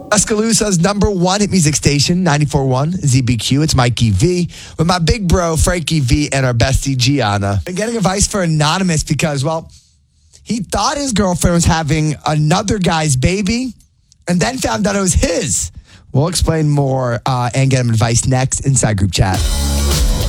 Tuscaloosa's number one hit music station, 94.1 ZBQ. It's Mikey V with my big bro, Frankie V, and our bestie, Gianna. And getting advice for Anonymous because, well, he thought his girlfriend was having another guy's baby and then found out it was his. We'll explain more and get him advice next inside group chat.